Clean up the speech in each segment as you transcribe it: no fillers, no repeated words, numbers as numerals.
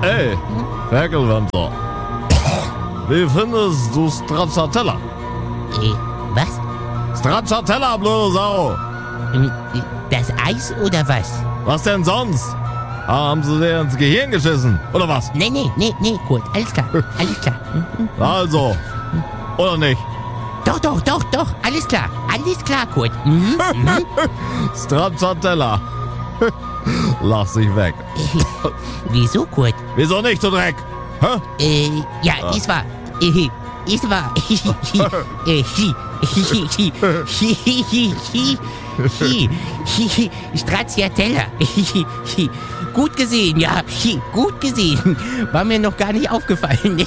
Ey, Ferkelwänzer. Wie findest du Stracciatella? Was? Stracciatella, blöde Sau. Das Eis oder was? Was denn sonst? Haben sie dir ins Gehirn geschissen, oder was? Nee, Kurt, alles klar, alles klar. Also, oder nicht? Doch, alles klar, Kurt. Stracciatella. Lass dich weg. Wieso, Kurt? Wieso nicht, du Dreck? Hä? Ja, ist wahr. Stracciatella. Gut gesehen, ja. Gut gesehen. War mir noch gar nicht aufgefallen.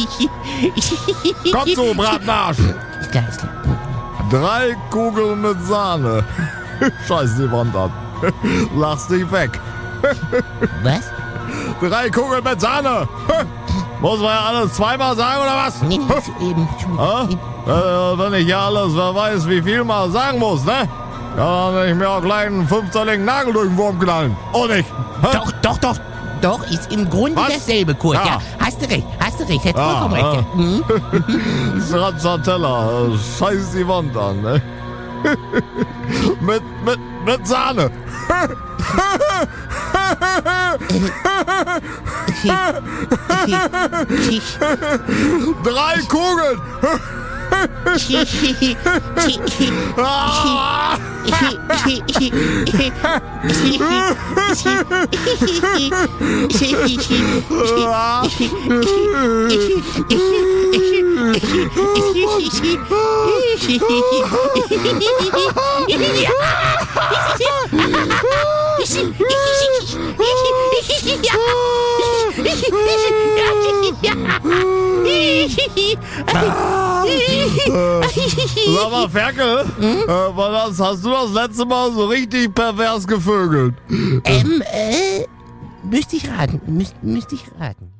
Komm zu, Bratenarsch. Ist klar. 3 Kugeln mit Sahne. Scheiß die Wand an. Lass dich weg. Was? 3 Kugeln mit Sahne. Muss man ja alles zweimal sagen, oder was? Nee, eben schon. Wenn ich ja alles, wer weiß, wie viel man sagen muss, ne? Ja, dann will ich mir auch gleich einen 15 Nagel durch den Wurm knallen. Oh nicht? Doch, ist im Grunde Was? dasselbe, Kurt. Ja. Hast du recht, hättest vollkommen recht. Ja. Stracciatella, scheiß die Wand an, ne? mit Sahne. 3 Kugeln. Sag mal, Ferkel, wann hast du das letzte Mal so richtig pervers gevögelt? Müsste ich raten.